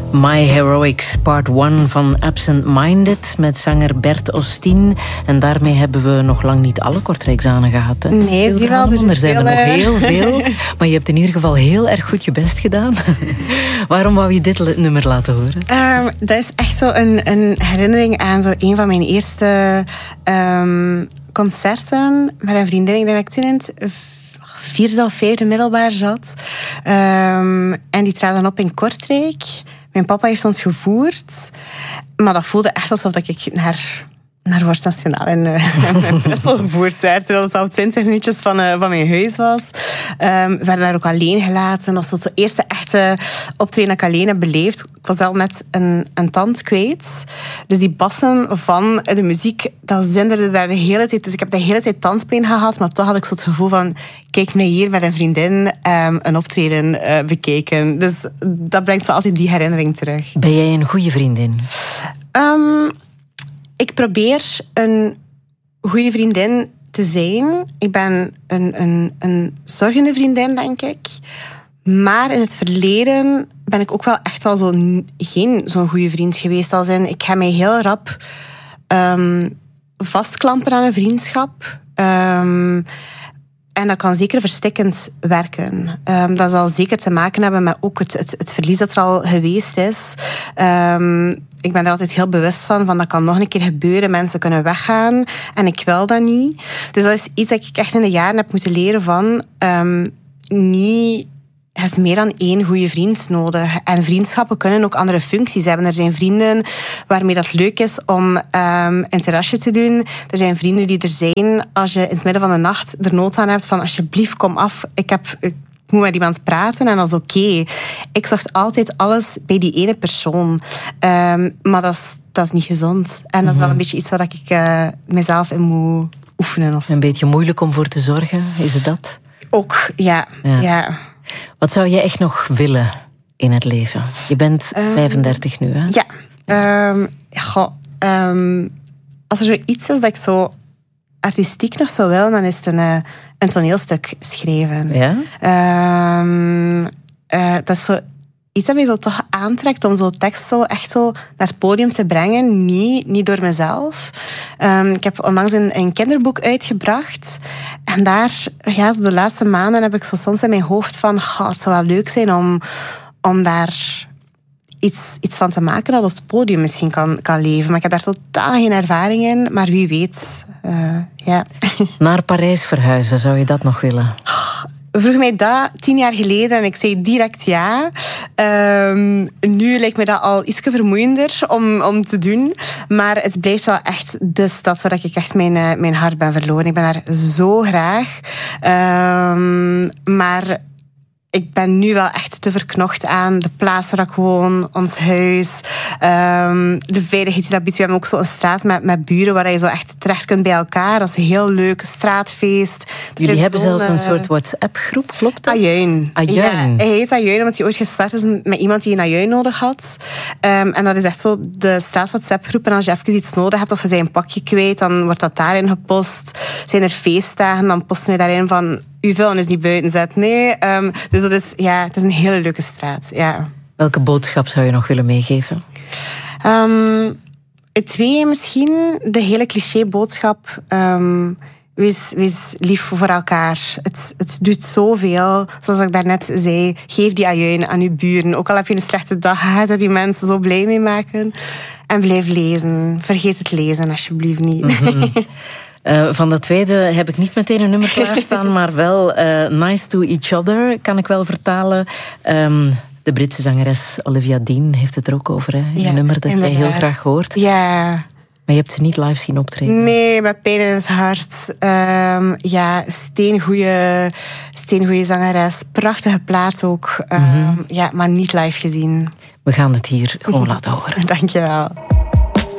My Heroics, part 1 van Absent Minded met zanger Bert Ostien. En daarmee hebben we nog lang niet alle Kortrijksanen gehad. Hè? Nee, zie wel. Er zijn er nog heel veel. Maar je hebt in ieder geval heel erg goed je best gedaan. Waarom wou je dit nummer laten horen? Dat is echt zo een herinnering aan zo een van mijn eerste concerten met een vriendin. Ik denk dat ik toen in het 4e of 5e middelbaar zat. En die trad dan op in Kortrijk. Mijn papa heeft ons gevoerd. Maar dat voelde echt alsof ik naar Worst Nationaal in Brussel gevoerd werd. Terwijl het al 20 minuutjes van mijn huis was. We werden daar ook alleen gelaten. Dat was de eerste echte optreden dat ik alleen heb beleefd. Ik was al net een tand kwijt. Dus die bassen van de muziek, dat zinderde daar de hele tijd. Dus ik heb de hele tijd tandpijn gehad. Maar toch had ik zo het gevoel van, kijk mij hier met een vriendin een optreden bekijken. Dus dat brengt wel altijd die herinnering terug. Ben jij een goede vriendin? Ik probeer een goede vriendin te zijn. Ik ben een zorgende vriendin, denk ik. Maar in het verleden ben ik ook wel echt wel geen zo'n goede vriend geweest. Als in, ik ga mij heel rap vastklampen aan een vriendschap. En dat kan zeker verstikkend werken. Dat zal zeker te maken hebben met ook het verlies dat er al geweest is. Ik ben er altijd heel bewust van dat kan nog een keer gebeuren. Mensen kunnen weggaan en ik wil dat niet. Dus dat is iets dat ik echt in de jaren heb moeten leren van niet... Je hebt meer dan één goede vriend nodig. En vriendschappen kunnen ook andere functies hebben. Er zijn vrienden waarmee dat leuk is om een terrasje te doen. Er zijn vrienden die er zijn als je in het midden van de nacht er nood aan hebt van alsjeblieft kom af, ik moet met iemand praten en dat is oké. Ik zocht altijd alles bij die ene persoon. Maar dat is niet gezond. En dat is wel een beetje iets waar ik mezelf in moet oefenen. Een beetje moeilijk om voor te zorgen, is het dat? Ook, ja. Wat zou je echt nog willen in het leven? Je bent 35 nu, hè? Ja. Als er zoiets is dat ik zo artistiek nog zou willen, dan is het een toneelstuk schrijven. Ja? Dat is zo iets dat mij zo toch aantrekt om zo'n tekst zo echt zo naar het podium te brengen. Niet door mezelf. Ik heb onlangs een kinderboek uitgebracht. En daar, de laatste maanden heb ik zo soms in mijn hoofd van het zou wel leuk zijn om daar iets van te maken dat op het podium misschien kan leven. Maar ik heb daar totaal geen ervaring in. Maar wie weet, Naar Parijs verhuizen, zou je dat nog willen? Vroeg mij dat 10 jaar geleden en ik zei direct ja. Nu lijkt me dat al iets vermoeiender om te doen. Maar het blijft wel echt de stad waar ik echt mijn hart ben verloren. Ik ben daar zo graag. Maar ik ben nu wel echt te verknocht aan de plaats waar ik woon, ons huis, de veiligheid die dat biedt. We hebben ook zo'n straat met buren waar je zo echt terecht kunt bij elkaar. Dat is een heel leuk straatfeest. Jullie hebben zelfs een soort WhatsApp-groep, klopt dat? Ajuin. Ja, hij heet Ajuin omdat hij ooit gestart is met iemand die een ajuin nodig had. En dat is echt zo de straat-WhatsApp-groep. En als je even iets nodig hebt of je zijn pakje kwijt, dan wordt dat daarin gepost. Zijn er feestdagen, dan posten wij daarin van uw vuilnis niet buiten zet. Nee. Dus dat is, het is een hele leuke straat. Ja. Welke boodschap zou je nog willen meegeven? Twee misschien. De hele cliché-boodschap. Wees lief voor elkaar. Het doet zoveel. Zoals ik daarnet zei, geef die ajuin aan uw buren. Ook al heb je een slechte dag, ga er die mensen zo blij mee maken. En blijf lezen. Vergeet het lezen alsjeblieft niet. Van dat tweede heb ik niet meteen een nummer klaarstaan, maar wel Nice to Each Other, kan ik wel vertalen. De Britse zangeres Olivia Dean heeft het er ook over, hè? Een nummer dat jij heel graag hoort. Ja. Maar je hebt ze niet live zien optreden. Nee, met pijn in het hart. Steengoeie zangeres. Prachtige plaat ook. Maar niet live gezien. We gaan het hier gewoon laten horen. Dankjewel.